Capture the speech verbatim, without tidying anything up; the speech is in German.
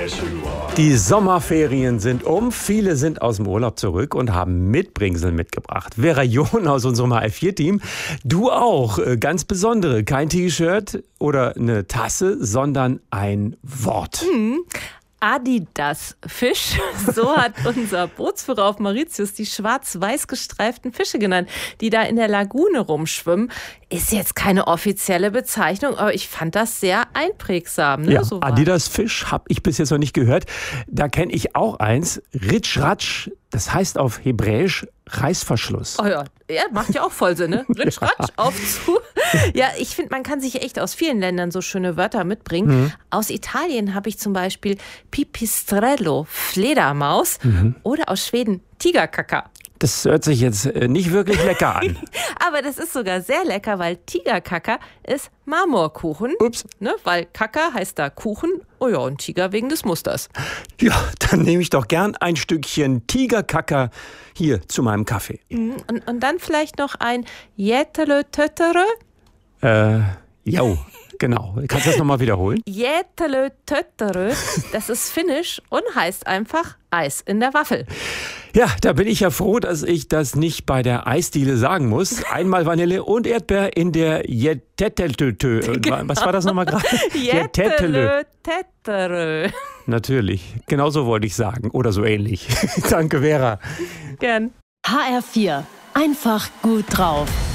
Die Sommerferien sind um. Viele sind aus dem Urlaub zurück und haben Mitbringsel mitgebracht. Vera John aus unserem H F vier Team. Du auch. Ganz besondere. Kein T-Shirt oder eine Tasse, sondern ein Wort. Hm. Adidas Fisch, so hat unser Bootsführer auf Mauritius die schwarz-weiß gestreiften Fische genannt, die da in der Lagune rumschwimmen. Ist jetzt keine offizielle Bezeichnung, aber ich fand das sehr einprägsam. Ne? Ja, so Adidas Fisch habe ich bis jetzt noch nicht gehört. Da kenne ich auch eins, Ritsch Ratsch, das heißt auf Hebräisch Reißverschluss. Oh ja, ja, macht ja auch voll Sinn, ne? Ritsch Ratsch, auf zu. Ja, ich finde, man kann sich echt aus vielen Ländern so schöne Wörter mitbringen. Mhm. Aus Italien habe ich zum Beispiel Pipistrello, Fledermaus, mhm. oder aus Schweden Tigerkaka. Das hört sich jetzt nicht wirklich lecker an. Aber das ist sogar sehr lecker, weil Tigerkaka ist Marmorkuchen. Ups. Ne, weil Kaka heißt da Kuchen. Oh ja, und Tiger wegen des Musters. Ja, dann nehme ich doch gern ein Stückchen Tigerkaka hier zu meinem Kaffee. Und, und dann vielleicht noch ein Jätele Töttere. Äh, jo. Genau. Kannst du das nochmal wiederholen? Jätele Töttere, das ist finnisch und heißt einfach Eis in der Waffel. Ja, da bin ich ja froh, dass ich das nicht bei der Eisdiele sagen muss. Einmal Vanille und Erdbeer in der Jäteteltö. Genau. Was war das nochmal gerade? Jätele Töttere. Natürlich. Genauso wollte ich sagen. Oder so ähnlich. Danke, Vera. Gern. H R vier. Einfach gut drauf.